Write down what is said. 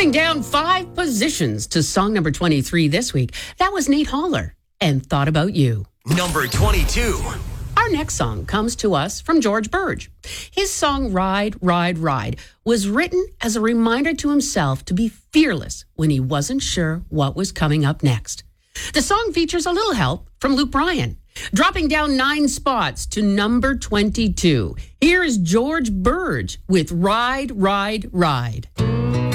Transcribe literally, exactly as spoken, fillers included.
Moving down five positions to song number twenty-three this week. That was Nate Holler and Thought About You. Number twenty-two. Our next song comes to us from George Burge. His song Ride, Ride, Ride was written as a reminder to himself to be fearless when he wasn't sure what was coming up next. The song features a little help from Luke Bryan, dropping down nine spots to number twenty-two. Here is George Burge with Ride, Ride, Ride.